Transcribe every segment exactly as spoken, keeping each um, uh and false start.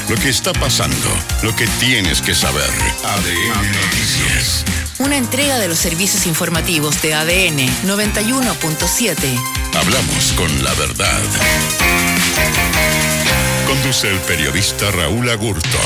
lo que está pasando, lo que tienes que saber. A D N Noticias. Una entrega de los servicios informativos de A D N noventa y uno punto siete. Hablamos con la verdad. Conduce el periodista Raúl Agurto.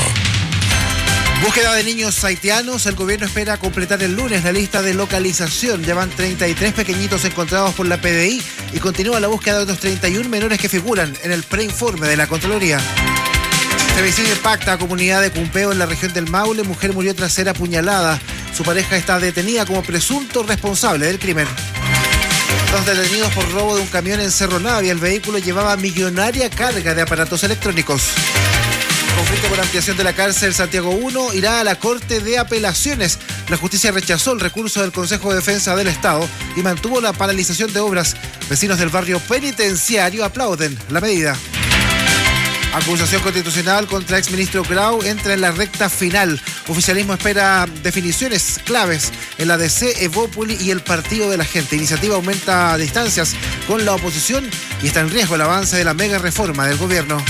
Búsqueda de niños haitianos. El gobierno espera completar el lunes la lista de localización. Llevan treinta y tres pequeñitos encontrados por la P D I y continúa la búsqueda de otros treinta y uno menores que figuran en el preinforme de la Contraloría. Femicidio impacta a comunidad de Cumpeo en la región del Maule. Mujer murió tras ser apuñalada. Su pareja está detenida como presunto responsable del crimen. Dos detenidos por robo de un camión en Cerro Navia. El vehículo llevaba millonaria carga de aparatos electrónicos. Conflicto por ampliación de la cárcel Santiago uno irá a la Corte de Apelaciones. La justicia rechazó el recurso del Consejo de Defensa del Estado y mantuvo la paralización de obras. Vecinos del barrio penitenciario aplauden la medida. Acusación constitucional contra exministro Grau entra en la recta final. Oficialismo espera definiciones claves en la D C, Evópoli y el Partido de la Gente. Iniciativa aumenta distancias con la oposición y está en riesgo el avance de la mega reforma del gobierno.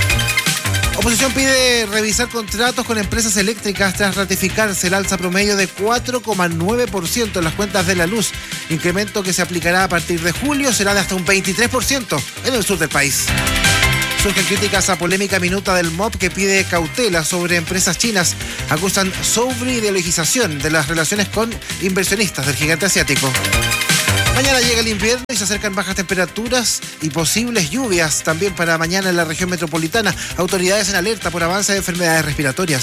Oposición pide revisar contratos con empresas eléctricas tras ratificarse el alza promedio de cuatro coma nueve por ciento en las cuentas de la luz. Incremento que se aplicará a partir de julio será de hasta un veintitrés por ciento en el sur del país. Surgen críticas a polémica minuta del M O B que pide cautela sobre empresas chinas. Acusan sobreideologización de las relaciones con inversionistas del gigante asiático. Mañana llega el invierno y se acercan bajas temperaturas y posibles lluvias también para mañana en la región metropolitana. Autoridades en alerta por avance de enfermedades respiratorias.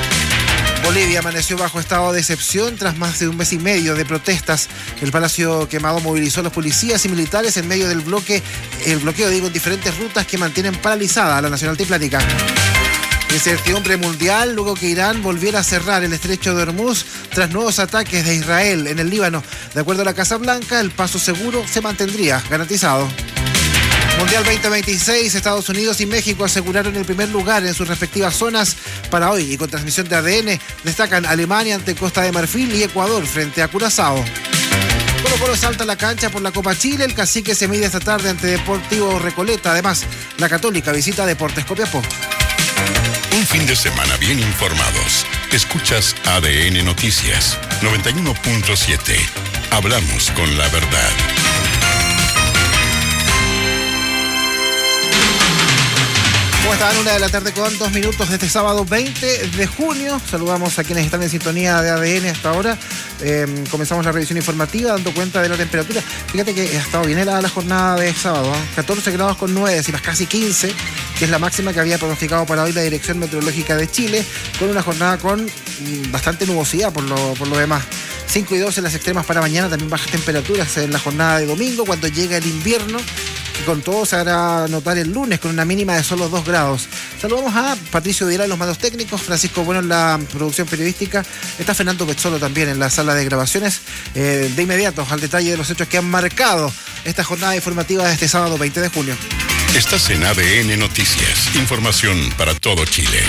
Bolivia amaneció bajo estado de excepción tras más de un mes y medio de protestas. El Palacio Quemado movilizó a los policías y militares en medio del bloque, el bloqueo, digo, en diferentes rutas que mantienen paralizada a la Nacional Triplánica. Incertidumbre mundial luego que Irán volviera a cerrar el estrecho de Hormuz tras nuevos ataques de Israel en el Líbano. De acuerdo a la Casa Blanca, el paso seguro se mantendría garantizado. Mundial veinte veintiséis, Estados Unidos y México aseguraron el primer lugar en sus respectivas zonas para hoy y con transmisión de A D N destacan Alemania ante Costa de Marfil y Ecuador frente a Curazao. Colo Colo salta a la cancha por la Copa Chile, el Cacique se mide esta tarde ante Deportivo Recoleta. Además, la Católica visita Deportes Copiapó. Un fin de semana bien informados. Escuchas A D N Noticias noventa y uno punto siete. Hablamos con la verdad. ¿Cómo están? Una de la tarde con dos minutos de este sábado veinte de junio. Saludamos a quienes están en sintonía de A D N hasta ahora. Eh, comenzamos la revisión informativa dando cuenta de la temperatura. Fíjate que ha estado bien helada la jornada de sábado, ¿eh? catorce grados con nueve décimas, casi quince, que es la máxima que había pronosticado para hoy la Dirección Meteorológica de Chile, con una jornada con mmm, bastante nubosidad por lo, por lo demás. cinco y dos en las extremas para mañana, también bajas temperaturas en la jornada de domingo, cuando llega el invierno, que con todo se hará notar el lunes con una mínima de solo dos grados. Saludamos a Patricio Vidal en los mandos técnicos, Francisco Bueno en la producción periodística, está Fernando Pezzolo también en la sala de grabaciones. Eh, de inmediato al detalle de los hechos que han marcado esta jornada informativa de este sábado veinte de junio. Estás en A D N Noticias, información para todo Chile.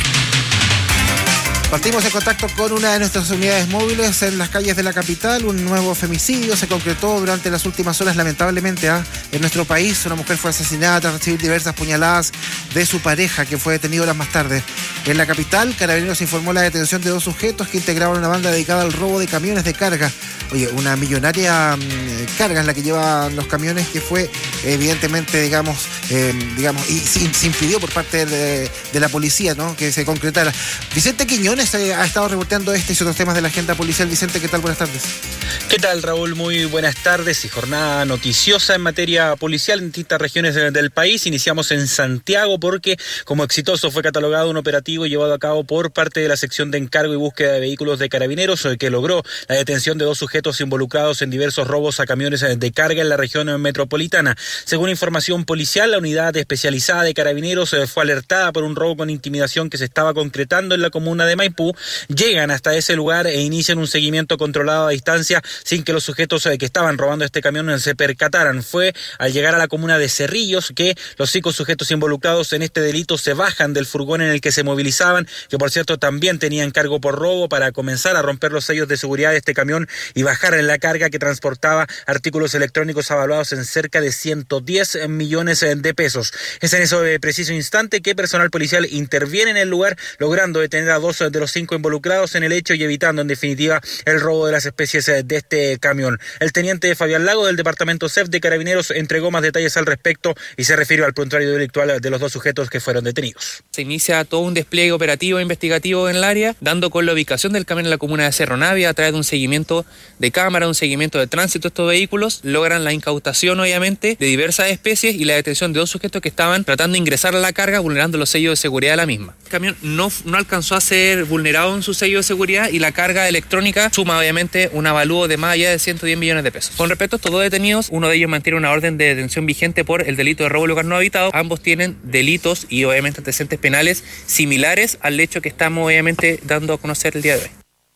Partimos en contacto con una de nuestras unidades móviles en las calles de la capital. Un nuevo femicidio se concretó durante las últimas horas, lamentablemente, ¿eh? en nuestro país. Una mujer fue asesinada tras recibir diversas puñaladas de su pareja, que fue detenido horas más tarde. En la capital, Carabineros informó la detención de dos sujetos que integraban una banda dedicada al robo de camiones de carga. Oye, una millonaria mmm, carga es la que llevan los camiones, que fue evidentemente, digamos, eh, digamos, y se, se impidió por parte de, de la policía, ¿no?, que se concretara. Vicente Quiñones ha estado reporteando este y otros temas de la agenda policial. Vicente, ¿qué tal? Buenas tardes. ¿Qué tal, Raúl? Muy buenas tardes y jornada noticiosa en materia policial en distintas regiones del país. Iniciamos en Santiago porque como exitoso fue catalogado un operativo llevado a cabo por parte de la sección de encargo y búsqueda de vehículos de Carabineros, que logró la detención de dos sujetos involucrados en diversos robos a camiones de carga en la región metropolitana. Según información policial, la unidad especializada de Carabineros fue alertada por un robo con intimidación que se estaba concretando en la comuna de Maipú. Llegan hasta ese lugar e inician un seguimiento controlado a distancia sin que los sujetos que estaban robando este camión se percataran. Fue al llegar a la comuna de Cerrillos que los cinco sujetos involucrados en este delito se bajan del furgón en el que se movilizaban, que por cierto también tenían cargo por robo, para comenzar a romper los sellos de seguridad de este camión y bajar la carga que transportaba artículos electrónicos avaluados en cerca de ciento diez millones de pesos. Es en ese preciso instante que personal policial interviene en el lugar, logrando detener a dos de los cinco involucrados en el hecho y evitando en definitiva el robo de las especies de este camión. El teniente Fabián Lago del departamento C E F de Carabineros entregó más detalles al respecto y se refirió al prontuario delictual de los dos sujetos que fueron detenidos. Se inicia todo un despliegue operativo e investigativo en el área, dando con la ubicación del camión en la comuna de Cerro Navia a través de un seguimiento de cámara, un seguimiento de tránsito de estos vehículos, logran la incautación obviamente de diversas especies y la detención de dos sujetos que estaban tratando de ingresar a la carga vulnerando los sellos de seguridad de la misma. El camión no, no alcanzó a ser vulnerado en su sello de seguridad y la carga electrónica suma obviamente un avalúo de más allá de ciento diez millones de pesos. Con respecto a estos dos detenidos, uno de ellos mantiene una orden de detención vigente por el delito de robo de lugar no habitado. Ambos tienen delitos y obviamente antecedentes penales similares al hecho que estamos obviamente dando a conocer el día de hoy.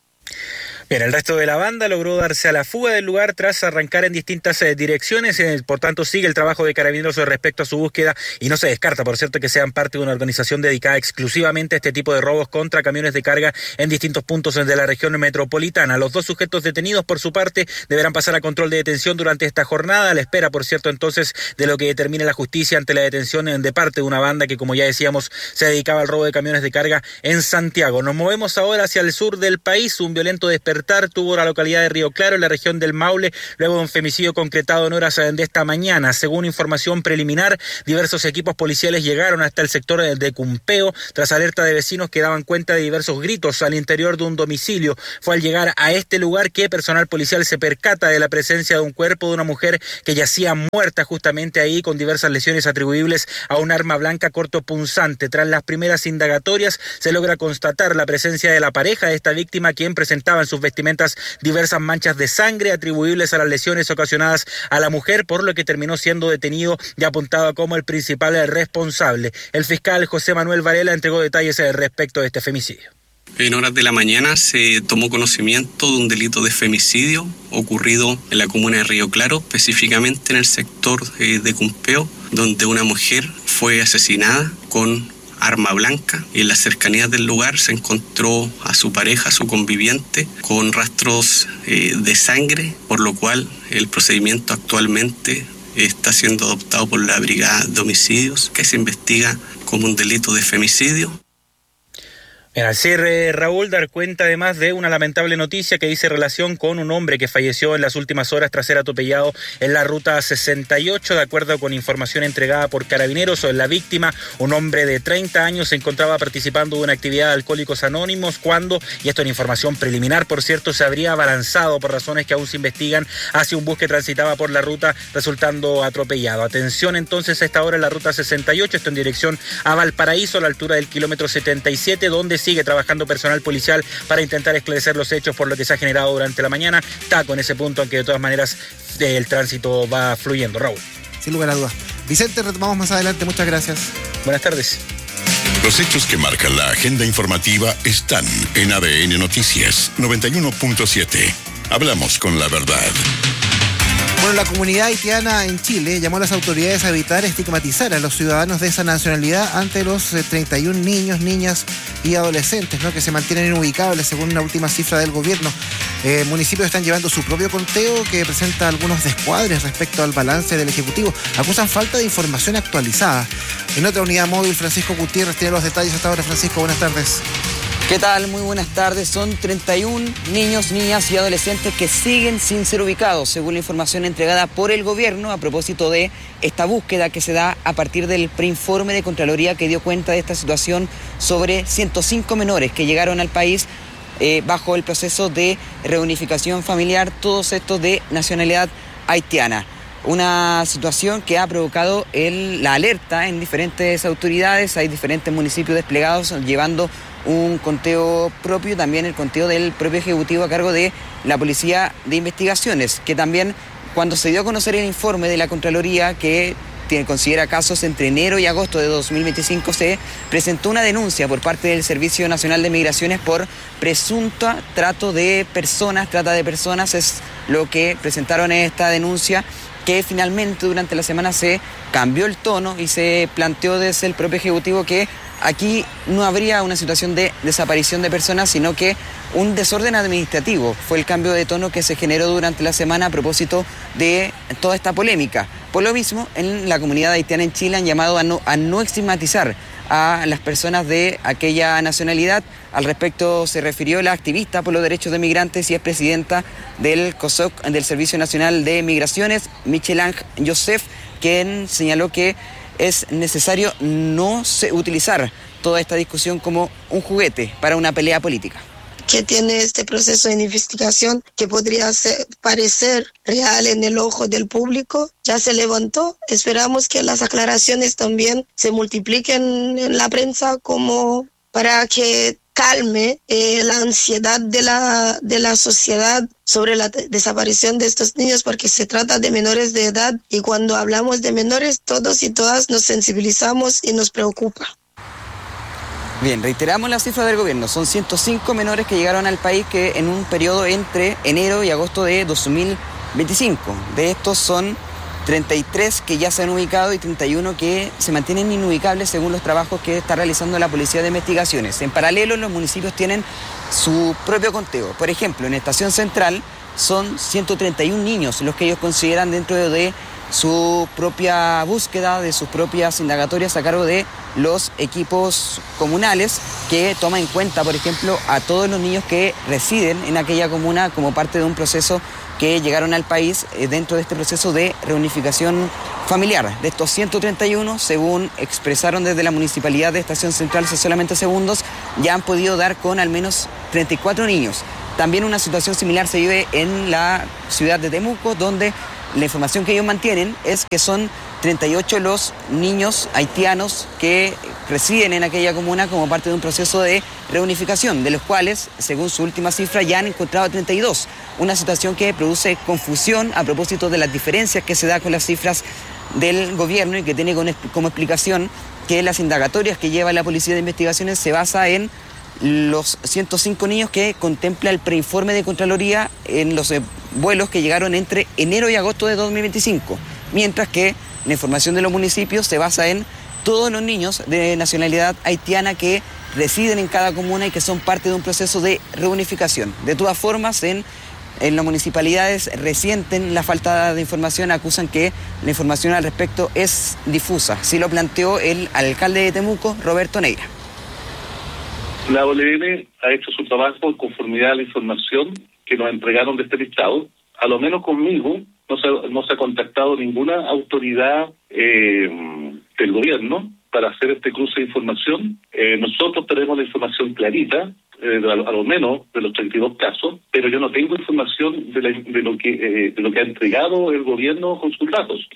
Bien, el resto de la banda logró darse a la fuga del lugar tras arrancar en distintas eh, direcciones, eh, por tanto sigue el trabajo de Carabineros respecto a su búsqueda y no se descarta, por cierto, que sean parte de una organización dedicada exclusivamente a este tipo de robos contra camiones de carga en distintos puntos de la región metropolitana. Los dos sujetos detenidos, por su parte, deberán pasar a control de detención durante esta jornada, a la espera, por cierto, entonces, de lo que determine la justicia ante la detención de parte de una banda que, como ya decíamos, se dedicaba al robo de camiones de carga en Santiago. Nos movemos ahora hacia el sur del país. Un violento despertar tuvo la localidad de Río Claro, en la región del Maule, luego de un femicidio concretado en horas de esta mañana. Según información preliminar, diversos equipos policiales llegaron hasta el sector de Cumpeo tras alerta de vecinos que daban cuenta de diversos gritos al interior de un domicilio. Fue al llegar a este lugar que personal policial se percata de la presencia de un cuerpo de una mujer que yacía muerta justamente ahí con diversas lesiones atribuibles a un arma blanca cortopunzante. Tras las primeras indagatorias se logra constatar la presencia de la pareja de esta víctima, quien presentaba en sus vestimentas diversas manchas de sangre atribuibles a las lesiones ocasionadas a la mujer, por lo que terminó siendo detenido y apuntado como el principal responsable. El fiscal José Manuel Varela entregó detalles respecto de este femicidio. En horas de la mañana se tomó conocimiento de un delito de femicidio ocurrido en la comuna de Río Claro, específicamente en el sector de Cumpeo, donde una mujer fue asesinada con arma blanca, y en las cercanías del lugar se encontró a su pareja, a su conviviente, con rastros eh, de sangre, por lo cual el procedimiento actualmente está siendo adoptado por la Brigada de Homicidios, que se investiga como un delito de femicidio. Al cierre, Raúl, dar cuenta además de una lamentable noticia que dice relación con un hombre que falleció en las últimas horas tras ser atropellado en la ruta sesenta y ocho. De acuerdo con información entregada por Carabineros, la víctima, un hombre de treinta años, se encontraba participando de una actividad de Alcohólicos Anónimos cuando, y esto en información preliminar, por cierto, se habría abalanzado por razones que aún se investigan hacia un bus que transitaba por la ruta, resultando atropellado. Atención entonces a esta hora en la ruta sesenta y ocho, esto en dirección a Valparaíso, a la altura del kilómetro setenta y siete, donde sigue trabajando personal policial para intentar esclarecer los hechos por lo que se ha generado durante la mañana. Taco en ese punto, aunque de todas maneras el tránsito va fluyendo. Raúl. Sin lugar a dudas. Vicente, retomamos más adelante. Muchas gracias. Buenas tardes. Los hechos que marcan la agenda informativa están en A D N Noticias noventa y uno punto siete. Hablamos con la verdad. Bueno, la comunidad haitiana en Chile llamó a las autoridades a evitar estigmatizar a los ciudadanos de esa nacionalidad ante los eh, treinta y un niños, niñas y adolescentes, ¿no?, que se mantienen inubicables según una última cifra del gobierno. Eh, municipios están llevando su propio conteo que presenta algunos descuadres respecto al balance del Ejecutivo. Acusan falta de información actualizada. En otra unidad móvil, Francisco Gutiérrez tiene los detalles hasta ahora. Francisco, buenas tardes. ¿Qué tal? Muy buenas tardes. Son treinta y un niños, niñas y adolescentes que siguen sin ser ubicados, según la información entregada por el gobierno a propósito de esta búsqueda que se da a partir del preinforme de Contraloría que dio cuenta de esta situación sobre ciento cinco menores que llegaron al país eh, bajo el proceso de reunificación familiar, todos estos de nacionalidad haitiana. Una situación que ha provocado el, la alerta en diferentes autoridades. Hay diferentes municipios desplegados llevando un conteo propio, también el conteo del propio Ejecutivo a cargo de la Policía de Investigaciones, que también, cuando se dio a conocer el informe de la Contraloría que tiene, considera casos entre enero y agosto de dos mil veinticinco, se presentó una denuncia por parte del Servicio Nacional de Migraciones por presunto trato de personas, trata de personas, es lo que presentaron en esta denuncia. que finalmente durante la semana se cambió el tono y se planteó desde el propio Ejecutivo que aquí no habría una situación de desaparición de personas, sino que un desorden administrativo. Fue el cambio de tono que se generó durante la semana a propósito de toda esta polémica. Por lo mismo, en la comunidad haitiana en Chile han llamado a no, a no estigmatizar a las personas de aquella nacionalidad. Al respecto se refirió la activista por los derechos de migrantes y es presidenta del COSOC, del Servicio Nacional de Migraciones, Michelang Joseph, quien señaló que es necesario no utilizar toda esta discusión como un juguete para una pelea política. Que tiene este proceso de investigación que podría ser, parecer real en el ojo del público, ya se levantó. Esperamos que las aclaraciones también se multipliquen en la prensa como para que calme eh, la ansiedad de la, de la sociedad sobre la t- desaparición de estos niños, porque se trata de menores de edad y cuando hablamos de menores todos y todas nos sensibilizamos y nos preocupa. Bien, reiteramos la cifra del gobierno. Son ciento cinco menores que llegaron al país que en un periodo entre enero y agosto de dos mil veinticinco. De estos son treinta y tres que ya se han ubicado y treinta y uno que se mantienen inubicables según los trabajos que está realizando la Policía de Investigaciones. En paralelo, los municipios tienen su propio conteo. Por ejemplo, en Estación Central son ciento treinta y un niños los que ellos consideran dentro de su propia búsqueda, de sus propias indagatorias a cargo de los equipos comunales, que toma en cuenta, por ejemplo, a todos los niños que residen en aquella comuna como parte de un proceso que llegaron al país eh, dentro de este proceso de reunificación familiar. De estos ciento treinta y uno, según expresaron desde la Municipalidad de Estación Central hace solamente segundos, ya han podido dar con al menos treinta y cuatro niños. También una situación similar se vive en la ciudad de Temuco, donde la información que ellos mantienen es que son treinta y ocho los niños haitianos que residen en aquella comuna como parte de un proceso de reunificación, de los cuales, según su última cifra, ya han encontrado treinta y dos. Una situación que produce confusión a propósito de las diferencias que se da con las cifras del gobierno y que tiene como explicación que las indagatorias que lleva la Policía de Investigaciones se basa en los ciento cinco niños que contempla el preinforme de Contraloría en los eh, vuelos que llegaron entre enero y agosto de dos mil veinticinco, mientras que la información de los municipios se basa en todos los niños de nacionalidad haitiana que residen en cada comuna y que son parte de un proceso de reunificación. De todas formas, en, en las municipalidades resienten la falta de información, acusan que la información al respecto es difusa. Así lo planteó el alcalde de Temuco, Roberto Neira. La O L N ha hecho su trabajo en conformidad a la información que nos entregaron de este listado. A lo menos conmigo no se, no se ha contactado ninguna autoridad eh, del gobierno para hacer este cruce de información. Eh, nosotros tenemos la información clarita, eh, a, lo, a lo menos de los treinta y dos casos, pero yo no tengo información de, la, de, lo, que, eh, de lo que ha entregado el gobierno con sus datos.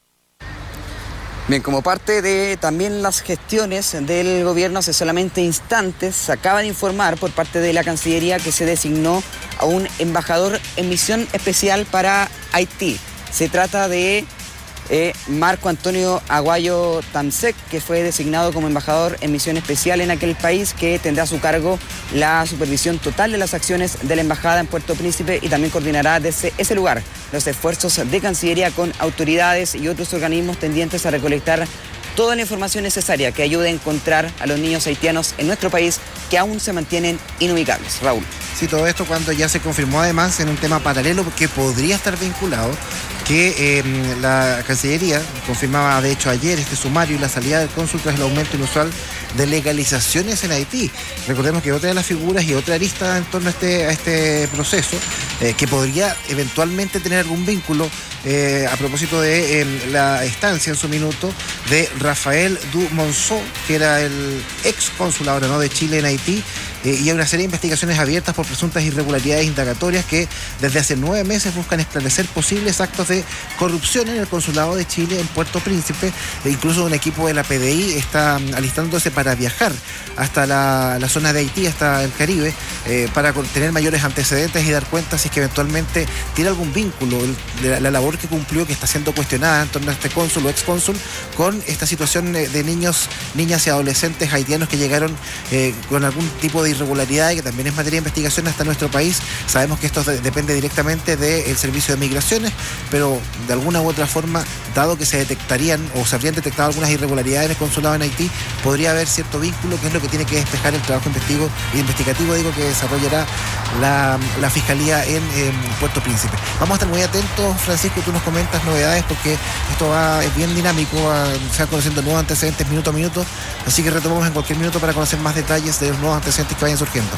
Bien, como parte de también las gestiones del gobierno, hace solamente instantes se acaba de informar por parte de la Cancillería que se designó a un embajador en misión especial para Haití. Se trata de eh, Marco Antonio Aguayo Tamsek, que fue designado como embajador en misión especial en aquel país, que tendrá a su cargo la supervisión total de las acciones de la embajada en Puerto Príncipe y también coordinará desde ese lugar los esfuerzos de Cancillería con autoridades y otros organismos tendientes a recolectar toda la información necesaria que ayude a encontrar a los niños haitianos en nuestro país que aún se mantienen inubicables. Raúl. Sí, todo esto cuando ya se confirmó además en un tema paralelo que podría estar vinculado, que eh, la Cancillería confirmaba de hecho ayer este sumario y la salida del cónsul tras el aumento inusual de legalizaciones en Haití. Recordemos que otra de las figuras y otra arista en torno a este, a este proceso, eh, que podría eventualmente tener algún vínculo eh, a propósito de eh, la estancia en su minuto de Rafael Du Monceau, que era el ex cónsul ahora, ¿no?, de Chile en Haití. Eh, y hay una serie de investigaciones abiertas por presuntas irregularidades indagatorias que desde hace nueve meses buscan esclarecer posibles actos de corrupción en el consulado de Chile en Puerto Príncipe. E incluso un equipo de la P D I está alistándose para viajar hasta la, la zona de Haití, hasta el Caribe, eh, para tener mayores antecedentes y dar cuenta si es que eventualmente tiene algún vínculo de la, la labor que cumplió, que está siendo cuestionada en torno a este cónsul o ex cónsul, con esta situación de niños, niñas y adolescentes haitianos que llegaron eh, con algún tipo de irregularidad y que también es materia de investigación hasta nuestro país. Sabemos que esto de, depende directamente del Servicio de Migraciones, pero pero de alguna u otra forma, dado que se detectarían o se habrían detectado algunas irregularidades en el consulado en Haití, podría haber cierto vínculo, que es lo que tiene que despejar el trabajo investigativo, investigativo digo, que desarrollará la, la Fiscalía en, en Puerto Príncipe. Vamos a estar muy atentos, Francisco, tú nos comentas novedades, porque esto va, es bien dinámico, va, se van conociendo nuevos antecedentes minuto a minuto, así que retomamos en cualquier minuto para conocer más detalles de los nuevos antecedentes que vayan surgiendo.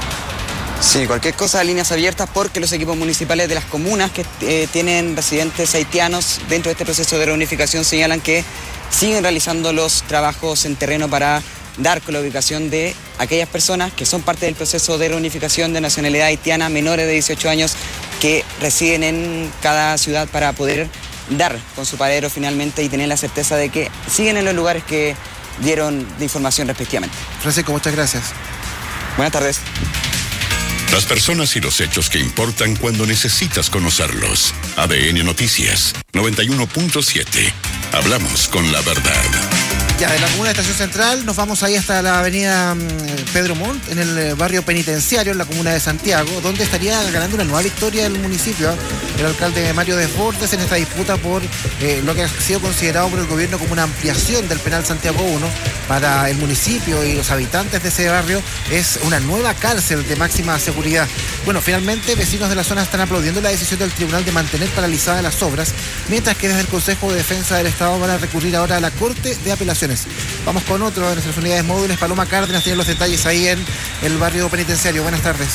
Sí, cualquier cosa, líneas abiertas, porque los equipos municipales de las comunas que eh, tienen residentes haitianos dentro de este proceso de reunificación señalan que siguen realizando los trabajos en terreno para dar con la ubicación de aquellas personas que son parte del proceso de reunificación de nacionalidad haitiana, menores de dieciocho años, que residen en cada ciudad, para poder dar con su paradero finalmente y tener la certeza de que siguen en los lugares que dieron de información respectivamente. Francisco, muchas gracias. Buenas tardes. Las personas y los hechos que importan cuando necesitas conocerlos. A D N Noticias noventa y uno punto siete. Hablamos con la verdad. Ya, de la comuna de Estación Central nos vamos ahí hasta la avenida Pedro Montt, en el barrio penitenciario, en la comuna de Santiago, donde estaría ganando una nueva victoria el municipio, el alcalde Mario Desbordes, en esta disputa por eh, lo que ha sido considerado por el gobierno como una ampliación del penal Santiago uno para el municipio y los habitantes de ese barrio. Es una nueva cárcel de máxima seguridad. Bueno, finalmente vecinos de la zona están aplaudiendo la decisión del tribunal de mantener paralizadas las obras, mientras que desde el Consejo de Defensa del Estado van a recurrir ahora a la Corte de Apelaciones. Vamos con otro de nuestras unidades móviles. Paloma Cárdenas tiene los detalles ahí en el barrio penitenciario. Buenas tardes.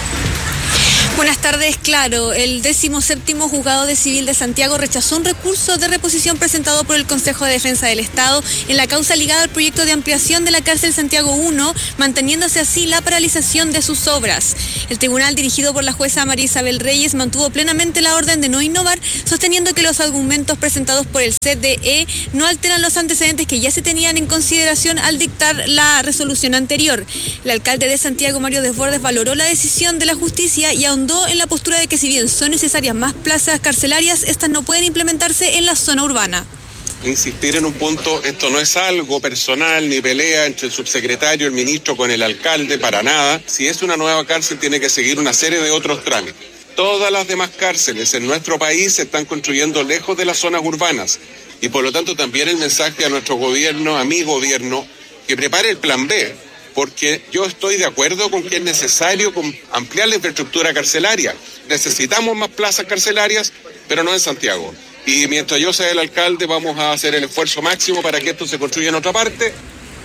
Buenas tardes, claro. El decimoséptimo Juzgado de Civil de Santiago rechazó un recurso de reposición presentado por el Consejo de Defensa del Estado en la causa ligada al proyecto de ampliación de la cárcel Santiago uno, manteniéndose así la paralización de sus obras. El tribunal, dirigido por la jueza María Isabel Reyes, mantuvo plenamente la orden de no innovar, sosteniendo que los argumentos presentados por el C D E no alteran los antecedentes que ya se tenían en consideración al dictar la resolución anterior. El alcalde de Santiago, Mario Desbordes, valoró la decisión de la justicia y ahondó en la postura de que, si bien son necesarias más plazas carcelarias, estas no pueden implementarse en la zona urbana. Insistir en un punto: esto no es algo personal ni pelea entre el subsecretario, el ministro con el alcalde, para nada. Si es una nueva cárcel, tiene que seguir una serie de otros trámites. Todas las demás cárceles en nuestro país se están construyendo lejos de las zonas urbanas, y por lo tanto también el mensaje a nuestro gobierno, a mi gobierno, que prepare el plan B, porque yo estoy de acuerdo con que es necesario ampliar la infraestructura carcelaria. Necesitamos más plazas carcelarias, pero no en Santiago. Y mientras yo sea el alcalde, vamos a hacer el esfuerzo máximo para que esto se construya en otra parte.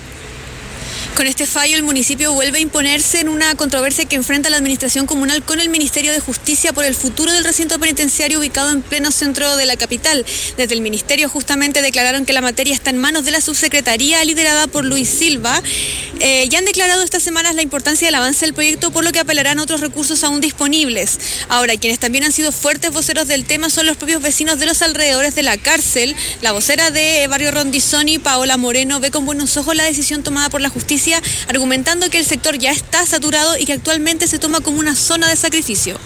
Con este fallo, el municipio vuelve a imponerse en una controversia que enfrenta la administración comunal con el Ministerio de Justicia por el futuro del recinto penitenciario ubicado en pleno centro de la capital. Desde el ministerio justamente declararon que la materia está en manos de la subsecretaría liderada por Luis Silva. Eh, ya han declarado estas semanas la importancia del avance del proyecto, por lo que apelarán a otros recursos aún disponibles. Ahora, quienes también han sido fuertes voceros del tema son los propios vecinos de los alrededores de la cárcel. La vocera de Barrio Rondizoni, Paola Moreno, ve con buenos ojos la decisión tomada por la justicia, argumentando que el sector ya está saturado y que actualmente se toma como una zona de sacrificio.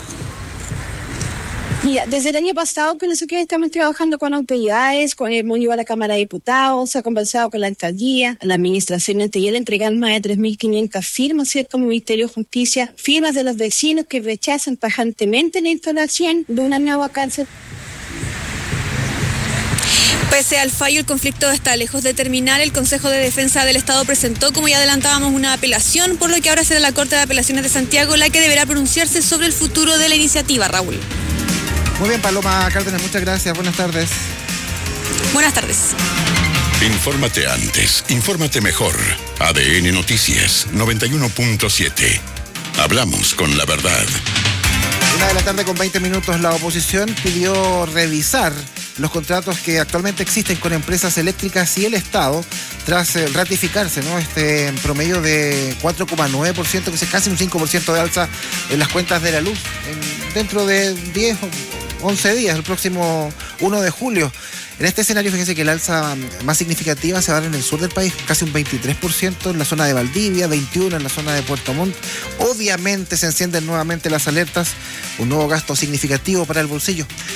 Mira, desde el año pasado que nosotros estamos trabajando con autoridades, con el MUNI de la Cámara de Diputados, se ha conversado con la alcaldía, la administración anterior, entregar más de tres mil quinientas firmas, ¿cierto? Ministerio de Justicia, firmas de los vecinos que rechazan tajantemente la instalación de una nueva cárcel. Pese al fallo, el conflicto está lejos de terminar. El Consejo de Defensa del Estado presentó, como ya adelantábamos, una apelación, por lo que ahora será la Corte de Apelaciones de Santiago la que deberá pronunciarse sobre el futuro de la iniciativa. Raúl. Muy bien, Paloma Cárdenas, muchas gracias. Buenas tardes. Buenas tardes. Infórmate antes, infórmate mejor. A D N Noticias noventa y uno punto siete. Hablamos con la verdad. Una de la tarde con veinte minutos, la oposición pidió revisar los contratos que actualmente existen con empresas eléctricas y el Estado, tras eh, ratificarse, ¿no?, este promedio de cuatro coma nueve por ciento, que es casi un cinco por ciento de alza en las cuentas de la luz, en, dentro de diez o once días, el próximo uno de julio. En este escenario, fíjense que el alza más significativa se va a dar en el sur del país, casi un veintitrés por ciento en la zona de Valdivia, veintiuno por ciento en la zona de Puerto Montt. Obviamente se encienden nuevamente las alertas, un nuevo gasto significativo para el bolsillo.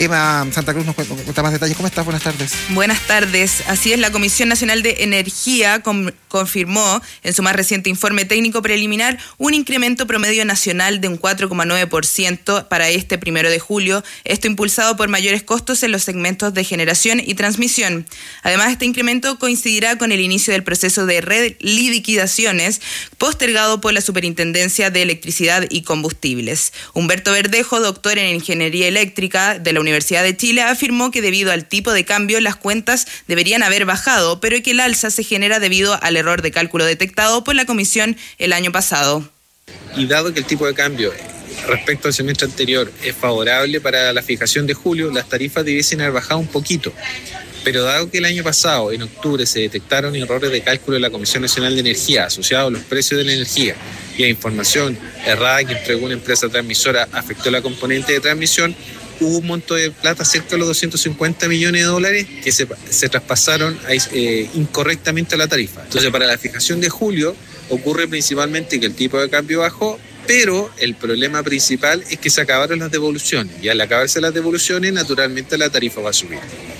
Emma Santa Cruz nos cuenta, cuenta más detalles. ¿Cómo estás? Buenas tardes. Buenas tardes. Así es, la Comisión Nacional de Energía com- confirmó en su más reciente informe técnico preliminar un incremento promedio nacional de un cuatro coma nueve por ciento para este primero de julio, esto impulsado por mayores costos en los segmentos de generación y transmisión. Además, este incremento coincidirá con el inicio del proceso de reliquidaciones postergado por la Superintendencia de Electricidad y Combustibles. Humberto Verdejo, doctor en Ingeniería Eléctrica de la Universidad de Chile, afirmó que debido al tipo de cambio las cuentas deberían haber bajado, pero que el alza se genera debido al error de cálculo detectado por la Comisión el año pasado. Y dado que el tipo de cambio respecto al semestre anterior es favorable para la fijación de julio, las tarifas debiesen haber bajado un poquito. Pero dado que el año pasado, en octubre, se detectaron errores de cálculo de la Comisión Nacional de Energía asociados a los precios de la energía y a información errada que entregó una empresa transmisora afectó la componente de transmisión, hubo un monto de plata cerca de los doscientos cincuenta millones de dólares que se, se traspasaron eh, incorrectamente a la tarifa. Entonces, para la fijación de julio ocurre principalmente que el tipo de cambio bajó, pero el problema principal es que se acabaron las devoluciones y al acabarse las devoluciones, naturalmente la tarifa va a subir.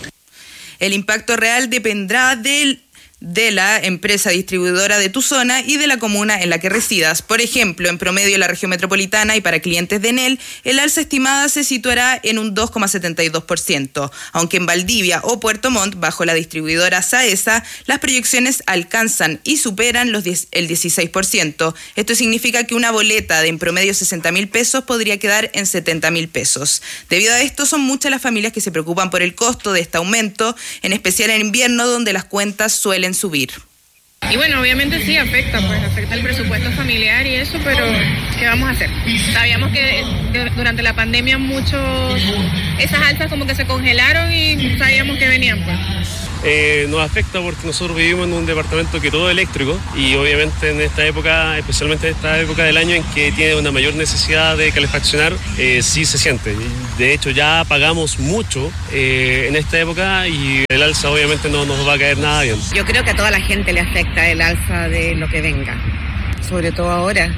El impacto real dependerá del de la empresa distribuidora de tu zona y de la comuna en la que residas. Por ejemplo, en promedio en la región metropolitana y para clientes de Enel, el alza estimada se situará en un dos coma setenta y dos por ciento, aunque en Valdivia o Puerto Montt, bajo la distribuidora Saesa, las proyecciones alcanzan y superan los diez, el dieciséis por ciento. Esto significa que una boleta de en promedio sesenta mil pesos podría quedar en setenta mil pesos. Debido a esto, son muchas las familias que se preocupan por el costo de este aumento, en especial en invierno, donde las cuentas suelen subir. Y bueno, obviamente sí afecta, pues afecta el presupuesto familiar y eso, pero ¿qué vamos a hacer? Sabíamos que durante la pandemia muchos, esas alzas como que se congelaron y sabíamos que venían, pues. Eh, nos afecta porque nosotros vivimos en un departamento que todo es eléctrico y obviamente en esta época, especialmente en esta época del año en que tiene una mayor necesidad de calefaccionar, eh, sí se siente. De hecho ya pagamos mucho eh, en esta época y el alza obviamente no nos va a caer nada bien. Yo creo que a toda la gente le afecta el alza de lo que venga, sobre todo ahora.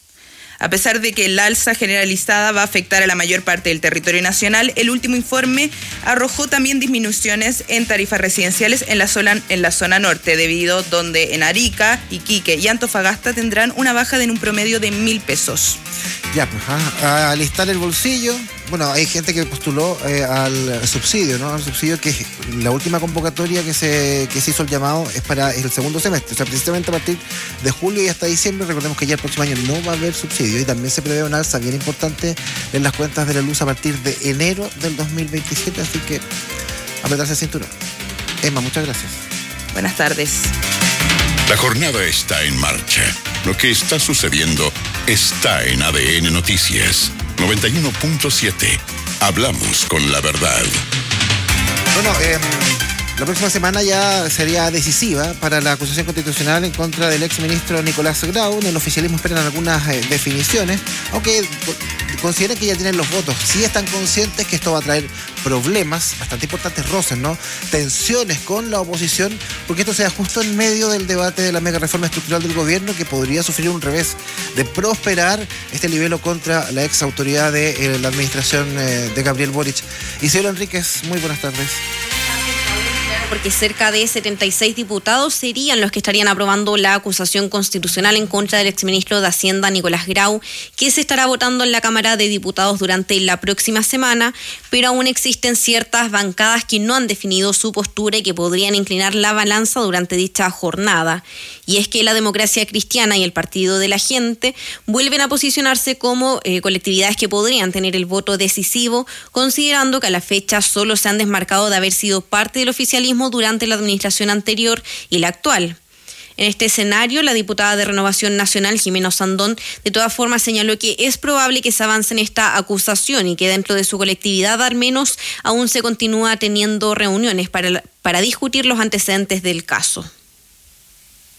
A pesar de que el alza generalizada va a afectar a la mayor parte del territorio nacional, el último informe arrojó también disminuciones en tarifas residenciales en la zona, en la zona norte, debido donde en Arica, Iquique y Antofagasta tendrán una baja de en un promedio de mil pesos. Ya, pues, a, a alistar el bolsillo. Bueno, hay gente que postuló eh, al subsidio, ¿no? Al subsidio que la última convocatoria que se, que se hizo el llamado es para el segundo semestre. O sea, precisamente a partir de julio y hasta diciembre. Recordemos que ya el próximo año no va a haber subsidio y también se prevé una alza bien importante en las cuentas de la luz a partir de enero del dos mil veintisiete. Así que apretarse el cinturón. Emma, muchas gracias. Buenas tardes. La jornada está en marcha. Lo que está sucediendo está en A D N Noticias. noventa y uno punto siete. Hablamos con la verdad. Bueno, eh, la próxima semana ya sería decisiva para la acusación constitucional en contra del exministro Nicolás Grau. En el oficialismo esperan algunas eh, definiciones, aunque consideran que ya tienen los votos. Sí están conscientes que esto va a traer problemas bastante importantes, roces, ¿no? Tensiones con la oposición, porque esto se da justo en medio del debate de la mega reforma estructural del gobierno, que podría sufrir un revés de prosperar este libelo contra la ex autoridad de eh, la administración eh, de Gabriel Boric. Isidro Enríquez, muy buenas tardes. Porque cerca de setenta y seis diputados serían los que estarían aprobando la acusación constitucional en contra del exministro de Hacienda Nicolás Grau, que se estará votando en la Cámara de Diputados durante la próxima semana, pero aún existen ciertas bancadas que no han definido su postura y que podrían inclinar la balanza durante dicha jornada. Y es que la Democracia Cristiana y el Partido de la Gente vuelven a posicionarse como eh, colectividades que podrían tener el voto decisivo, considerando que a la fecha solo se han desmarcado de haber sido parte del oficialismo durante la administración anterior y la actual. En este escenario, la diputada de Renovación Nacional, Jimena Sandón, de todas formas señaló que es probable que se avance en esta acusación y que dentro de su colectividad, al menos, aún se continúa teniendo reuniones para, para discutir los antecedentes del caso.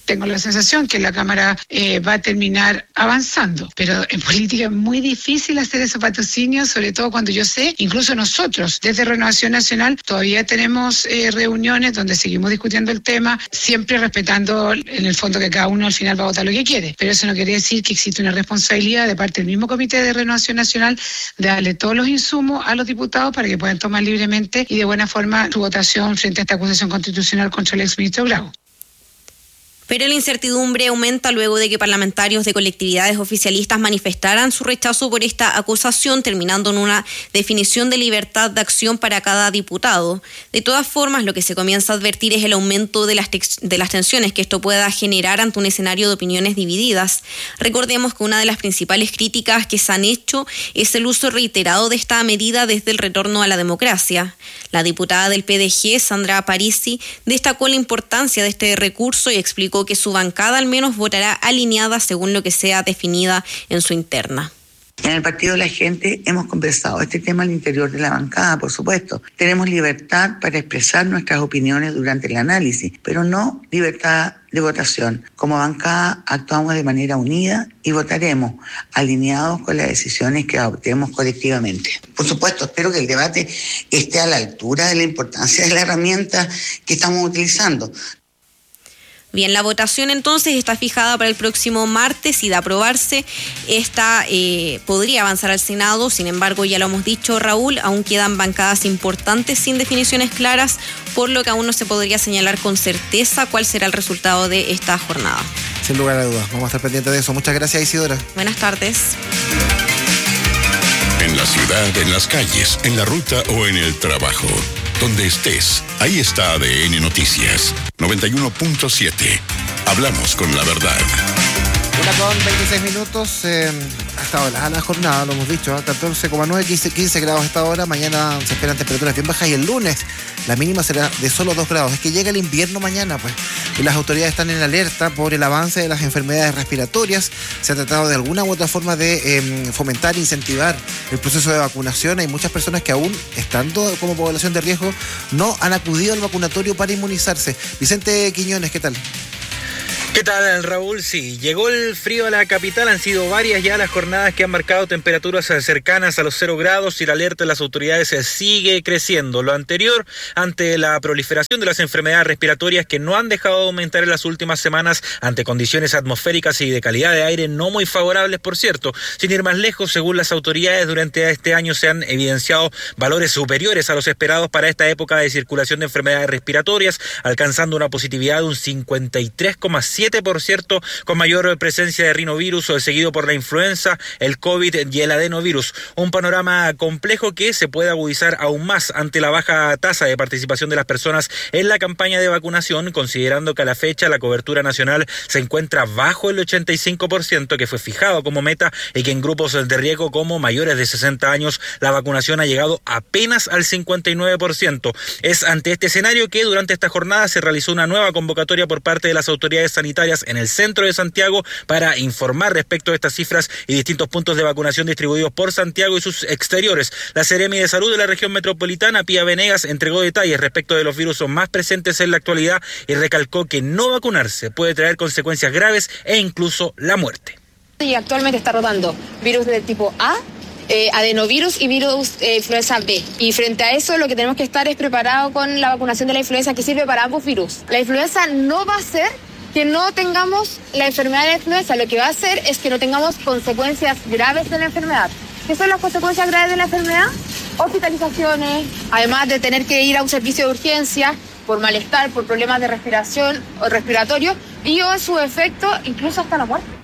tengo la sensación que la Cámara eh, va a terminar avanzando, pero en política es muy difícil hacer esos vaticinios, sobre todo cuando yo sé, incluso nosotros desde Renovación Nacional todavía tenemos eh, reuniones donde seguimos discutiendo el tema, siempre respetando en el fondo que cada uno al final va a votar lo que quiere, pero eso no quiere decir que existe una responsabilidad de parte del mismo Comité de Renovación Nacional de darle todos los insumos a los diputados para que puedan tomar libremente y de buena forma su votación frente a esta acusación constitucional contra el exministro Grau. Pero la incertidumbre aumenta luego de que parlamentarios de colectividades oficialistas manifestaran su rechazo por esta acusación, terminando en una definición de libertad de acción para cada diputado. De todas formas, lo que se comienza a advertir es el aumento de las, de las tensiones que esto pueda generar ante un escenario de opiniones divididas. Recordemos que una de las principales críticas que se han hecho es el uso reiterado de esta medida desde el retorno a la democracia. La diputada del P D G, Sandra Parisi, destacó la importancia de este recurso y explicó que su bancada al menos votará alineada según lo que sea definida en su interna. En el Partido de la Gente hemos conversado este tema al interior de la bancada, por supuesto. Tenemos libertad para expresar nuestras opiniones durante el análisis, pero no libertad de votación. Como bancada actuamos de manera unida y votaremos alineados con las decisiones que adoptemos colectivamente. Por supuesto, espero que el debate esté a la altura de la importancia de la herramienta que estamos utilizando. Bien, la votación entonces está fijada para el próximo martes y de aprobarse, esta eh, podría avanzar al Senado. Sin embargo, ya lo hemos dicho, Raúl, aún quedan bancadas importantes sin definiciones claras, por lo que aún no se podría señalar con certeza cuál será el resultado de esta jornada. Sin lugar a dudas, vamos a estar pendientes de eso. Muchas gracias, Isidora. Buenas tardes. En la ciudad, en las calles, en la ruta o en el trabajo. Donde estés, ahí está A D N Noticias, noventa y uno punto siete. Hablamos con la verdad. Una con veintiséis minutos, eh, hasta ahora, a la jornada, lo hemos dicho, ¿eh? catorce coma nueve, quince, quince grados a esta hora. Mañana se esperan temperaturas bien bajas y el lunes la mínima será de solo dos grados. Es que llega el invierno mañana, pues, y las autoridades están en alerta por el avance de las enfermedades respiratorias. Se ha tratado de alguna u otra forma de eh, fomentar, incentivar el proceso de vacunación. Hay muchas personas que aún, estando como población de riesgo, no han acudido al vacunatorio para inmunizarse. Vicente Quiñones, ¿qué tal? ¿Qué tal, Raúl? Sí, llegó el frío a la capital, han sido varias ya las jornadas que han marcado temperaturas cercanas a los cero grados y la alerta de las autoridades sigue creciendo. Lo anterior ante la proliferación de las enfermedades respiratorias que no han dejado de aumentar en las últimas semanas ante condiciones atmosféricas y de calidad de aire no muy favorables, por cierto. Sin ir más lejos, según las autoridades, durante este año se han evidenciado valores superiores a los esperados para esta época de circulación de enfermedades respiratorias, alcanzando una positividad de un cincuenta y tres coma siete por ciento, con mayor presencia de rinovirus, seguido por la influenza, el COVID y el adenovirus. Un panorama complejo que se puede agudizar aún más ante la baja tasa de participación de las personas en la campaña de vacunación, considerando que a la fecha la cobertura nacional se encuentra bajo el ochenta y cinco por ciento que fue fijado como meta y que en grupos de riesgo como mayores de sesenta años la vacunación ha llegado apenas al cincuenta y nueve por ciento. Es ante este escenario que durante esta jornada se realizó una nueva convocatoria por parte de las autoridades sanitarias en el centro de Santiago para informar respecto a estas cifras y distintos puntos de vacunación distribuidos por Santiago y sus exteriores. La Seremi de Salud de la región metropolitana, Pía Venegas, entregó detalles respecto de los virus más presentes en la actualidad y recalcó que no vacunarse puede traer consecuencias graves e incluso la muerte. Y actualmente está rotando virus del tipo A, Eh, adenovirus y virus eh, influenza B. Y frente a eso lo que tenemos que estar es preparado con la vacunación de la influenza que sirve para ambos virus. La influenza no va a ser que no tengamos la enfermedad de la influenza, lo que va a hacer es que no tengamos consecuencias graves de la enfermedad. ¿Qué son las consecuencias graves de la enfermedad? Hospitalizaciones, además de tener que ir a un servicio de urgencia por malestar, por problemas de respiración o respiratorio y o en su efecto incluso hasta la muerte.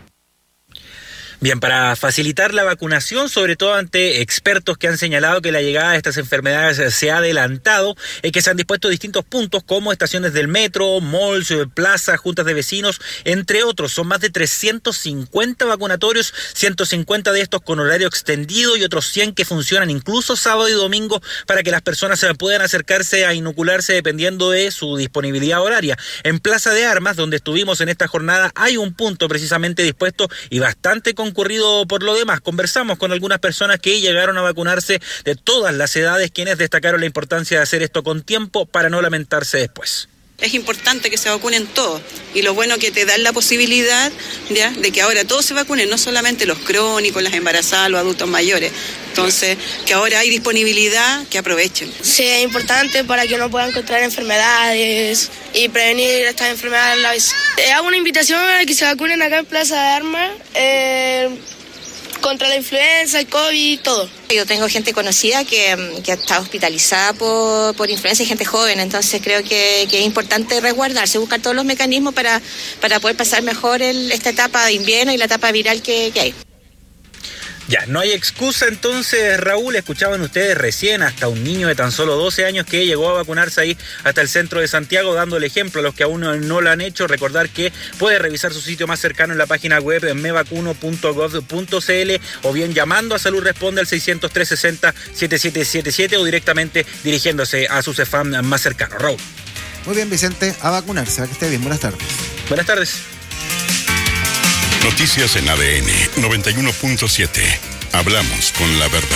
Bien, para facilitar la vacunación, sobre todo ante expertos que han señalado que la llegada de estas enfermedades se ha adelantado, es que se han dispuesto distintos puntos como estaciones del metro, malls, plazas, juntas de vecinos, entre otros. Son más de trescientos cincuenta vacunatorios, ciento cincuenta de estos con horario extendido y otros cien que funcionan incluso sábado y domingo para que las personas puedan acercarse a inocularse dependiendo de su disponibilidad horaria. En Plaza de Armas, donde estuvimos en esta jornada, hay un punto precisamente dispuesto y bastante concurrido por lo demás. Conversamos con algunas personas que llegaron a vacunarse de todas las edades, quienes destacaron la importancia de hacer esto con tiempo para no lamentarse después. Es importante que se vacunen todos y lo bueno que te dan la posibilidad, ¿ya?, de que ahora todos se vacunen, no solamente los crónicos, las embarazadas, los adultos mayores. Entonces, que ahora hay disponibilidad, que aprovechen. Sí, es importante para que no puedan contraer enfermedades y prevenir estas enfermedades a la vez. Eh, hago una invitación a que se vacunen acá en Plaza de Armas eh, contra la influenza, el COVID y todo. Yo tengo gente conocida que, que está hospitalizada por, por influenza y gente joven, entonces creo que, que es importante resguardarse, buscar todos los mecanismos para, para poder pasar mejor el, esta etapa de invierno y la etapa viral que, que hay. Ya, no hay excusa entonces, Raúl. Escuchaban ustedes recién hasta un niño de tan solo doce años que llegó a vacunarse ahí hasta el centro de Santiago, dando el ejemplo a los que aún no, no lo han hecho. Recordar que puede revisar su sitio más cercano en la página web me vacuno punto gov punto cl o bien llamando a Salud Responde al seiscientos tres sesenta setenta y siete setenta y siete o directamente dirigiéndose a su CEFAM más cercano. Raúl. Muy bien, Vicente, a vacunarse. A que esté bien. Buenas tardes. Buenas tardes. Noticias en A D N noventa y uno punto siete. Hablamos con la verdad.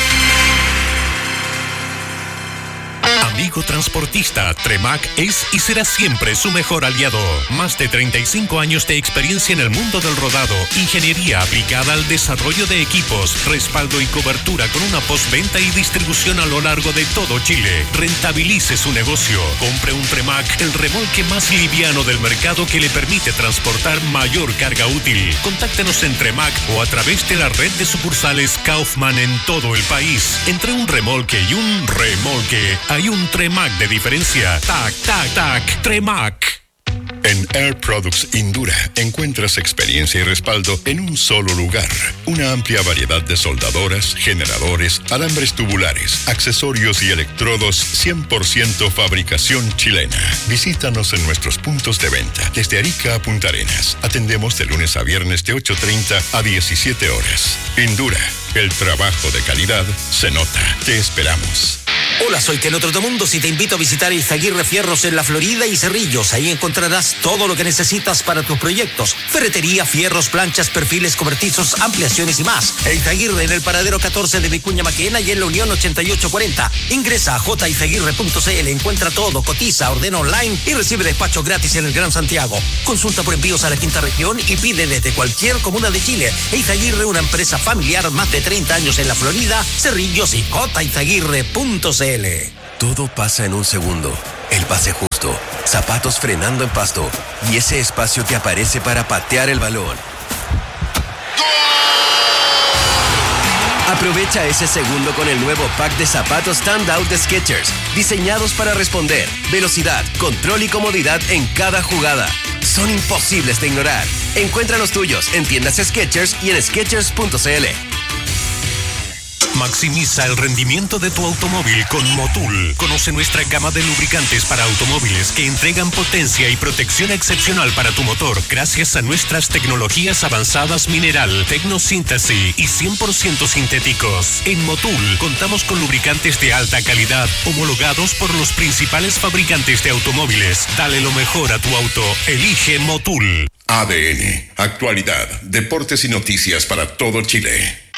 Amigo transportista, Tremac es y será siempre su mejor aliado. Más de treinta y cinco años de experiencia en el mundo del rodado, ingeniería aplicada al desarrollo de equipos, respaldo y cobertura con una postventa y distribución a lo largo de todo Chile. Rentabilice su negocio. Compre un Tremac, el remolque más liviano del mercado que le permite transportar mayor carga útil. Contáctenos en Tremac o a través de la red de sucursales Kaufman en todo el país. Entre un remolque y un remolque hay un Tremac de diferencia. Tac, tac, tac, Tremac. En Air Products Indura encuentras experiencia y respaldo en un solo lugar. Una amplia variedad de soldadoras, generadores, alambres tubulares, accesorios y electrodos cien por ciento fabricación chilena. Visítanos en nuestros puntos de venta desde Arica a Punta Arenas. Atendemos de lunes a viernes de ocho treinta a diecisiete horas. Indura, el trabajo de calidad se nota. Te esperamos. Hola, soy Keno Trotamundos y te invito a visitar Izaguirre Fierros en La Florida y Cerrillos. Ahí encontrarás todo lo que necesitas para tus proyectos. Ferretería, fierros, planchas, perfiles cobertizos, ampliaciones y más. Izaguirre en el paradero catorce de Vicuña Maquena y en la Unión ochenta y ocho cuarenta. Ingresa a j izaguirre punto cl, encuentra todo, cotiza, ordena online y recibe despacho gratis en el Gran Santiago. Consulta por envíos a la quinta región y pide desde cualquier comuna de Chile. Izaguirre, una empresa familiar, más de treinta años en La Florida, Cerrillos y j izaguirre punto cl. Todo pasa en un segundo. El pase justo, zapatos frenando en pasto y ese espacio que aparece para patear el balón. Aprovecha ese segundo con el nuevo pack de zapatos Standout de Skechers, diseñados para responder, velocidad, control y comodidad en cada jugada. Son imposibles de ignorar. Encuentra los tuyos en tiendas Skechers y en skechers punto cl. Maximiza el rendimiento de tu automóvil con Motul. Conoce nuestra gama de lubricantes para automóviles que entregan potencia y protección excepcional para tu motor gracias a nuestras tecnologías avanzadas mineral, tecnosíntesis y cien por ciento sintéticos. En Motul contamos con lubricantes de alta calidad homologados por los principales fabricantes de automóviles. Dale lo mejor a tu auto. Elige Motul. A D N, actualidad, deportes y noticias para todo Chile.